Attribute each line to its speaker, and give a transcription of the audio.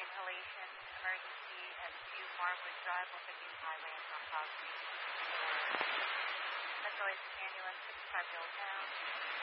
Speaker 1: inhalation emergency at 2 Marwood Drive, New Highway in North South. Metro ambulance 65 Bill down.